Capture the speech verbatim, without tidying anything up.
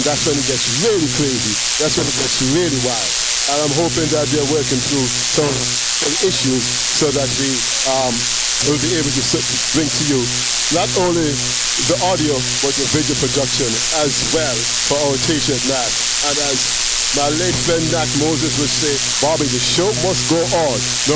that's when it gets really crazy. That's when it gets really wild. And I'm hoping that they're working through some, some issues so that we um, will be able to bring to you not only the audio but the video production as well for our T-shirt Nat. And as my late friend Nat Moses would say, Bobby, the show must go on. No